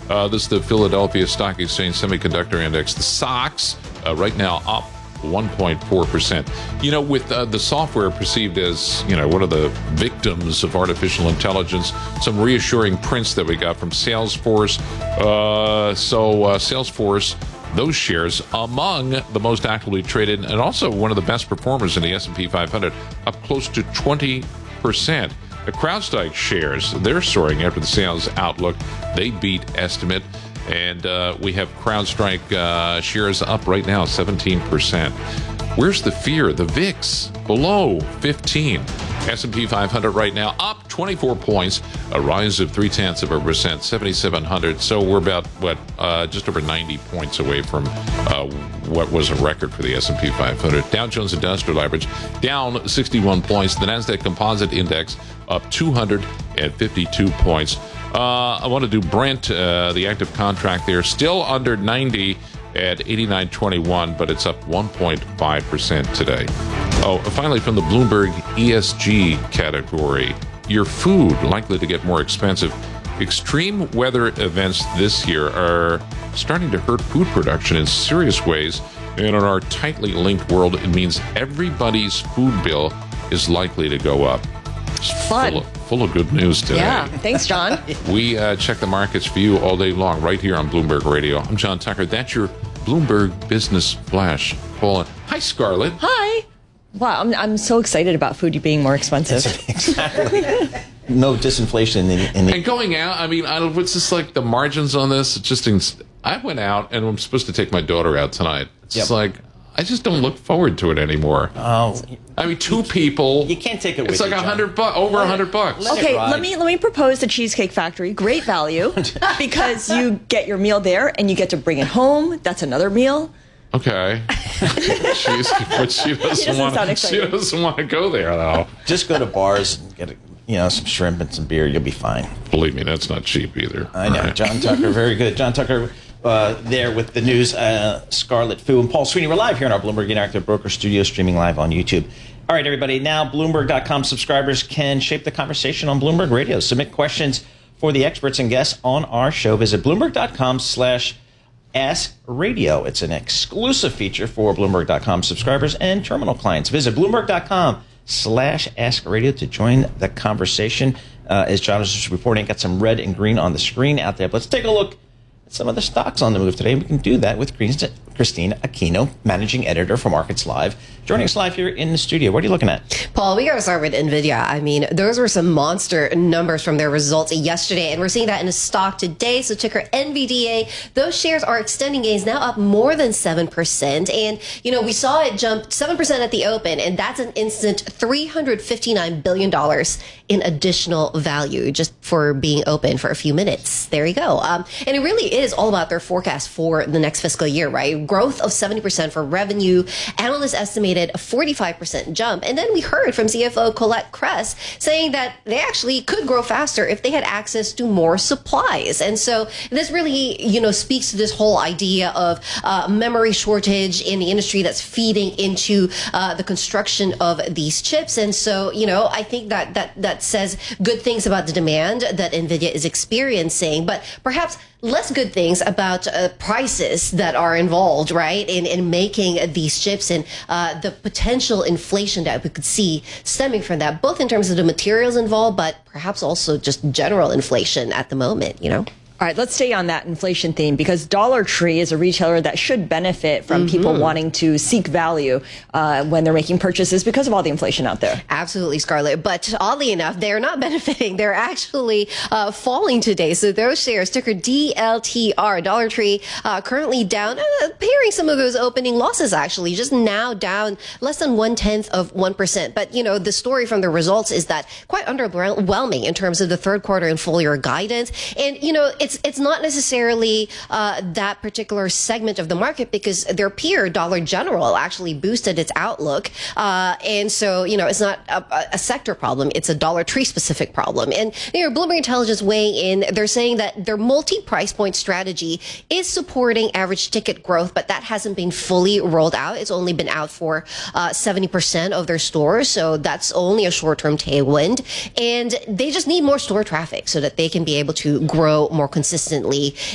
This is the Philadelphia Stock Exchange Semiconductor Index. The SOX right now up 1.4%. You know, with the software perceived as, one of the victims of artificial intelligence, some reassuring prints that we got from Salesforce. Salesforce, those shares among the most actively traded and also one of the best performers in the S&P 500, up close to 20%. The CrowdStrike shares, they're soaring after the sales outlook. They beat estimate. And we have CrowdStrike shares up right now, 17%. Where's the fear? The VIX below 15. S&P 500 right now up 24 points, a rise of 0.3%, 7,700. So we're about, just over 90 points away from what was a record for the S&P 500. Dow Jones Industrial Average down 61 points. The NASDAQ Composite Index up 252 points. I want to do Brent, the active contract there, still under 90 at 89.21, but it's up 1.5% today. Oh, finally, from the Bloomberg ESG category, your food likely to get more expensive. Extreme weather events this year are starting to hurt food production in serious ways. And in our tightly linked world, it means everybody's food bill is likely to go up. Fun. Full of good news today. Yeah, thanks, John. We check the markets for you all day long right here on Bloomberg Radio. I'm John Tucker. That's your Bloomberg Business Flash. Paula. Hi, Scarlett. Hi. Wow, I'm so excited about food being more expensive. Exactly. No disinflation in the... And going out, what's just like the margins on this? It's just, I went out and I'm supposed to take my daughter out tonight. It's just like, I just don't look forward to it anymore. Oh, two people. You can't take it with you. It's like $100, over $100. Okay, let me propose the Cheesecake Factory. Great value because you get your meal there and you get to bring it home. That's another meal. Okay. But she doesn't want to go there, though. Just go to bars and get some shrimp and some beer. You'll be fine. Believe me, that's not cheap either. I know. Right. John Tucker, very good. John Tucker there with the news. Scarlett Fu and Paul Sweeney. We're live here in our Bloomberg Interactive Broker Studio, streaming live on YouTube. All right, everybody. Now, Bloomberg.com subscribers can shape the conversation on Bloomberg Radio. Submit questions for the experts and guests on our show. Visit Bloomberg.com/Ask Radio. It's an exclusive feature for Bloomberg.com subscribers and terminal clients. Visit Bloomberg.com/Ask Radio to join the conversation. As John was just reporting, got some red and green on the screen out there. But let's take a look at some of the stocks on the move today. We can do that with Christine Aquino, managing editor for Markets Live, joining us live here in the studio. What are you looking at? Paul, we got to start with NVIDIA. Those were some monster numbers from their results yesterday, and we're seeing that in the stock today. So ticker NVDA, those shares are extending gains, now up more than 7%. And, we saw it jump 7% at the open, and that's an instant $359 billion in additional value just for being open for a few minutes. There you go. And it really is all about their forecast for the next fiscal year, right? Growth of 70% for revenue. Analysts estimated a 45% jump. And then we heard from CFO Colette Kress saying that they actually could grow faster if they had access to more supplies. And so this really, speaks to this whole idea of memory shortage in the industry that's feeding into the construction of these chips. And so, I think that says good things about the demand that NVIDIA is experiencing, but perhaps less good things about prices that are involved, right, in making these chips and the potential inflation that we could see stemming from that, both in terms of the materials involved, but perhaps also just general inflation at the moment, All right, let's stay on that inflation theme because Dollar Tree is a retailer that should benefit from people wanting to seek value when they're making purchases because of all the inflation out there. Absolutely, Scarlett. But oddly enough, they're not benefiting. They're actually falling today. So those shares, ticker DLTR, Dollar Tree, currently down, pairing some of those opening losses, actually, just now down less than 0.1%. But, the story from the results is that quite underwhelming in terms of the third quarter and full year guidance. And, it's not necessarily that particular segment of the market because their peer, Dollar General, actually boosted its outlook. And so, it's not a sector problem. It's a Dollar Tree specific problem. And, Bloomberg Intelligence weighing in, they're saying that their multi-price point strategy is supporting average ticket growth, but that hasn't been fully rolled out. It's only been out for 70% of their stores. So that's only a short-term tailwind. And they just need more store traffic so that they can be able to grow more consistently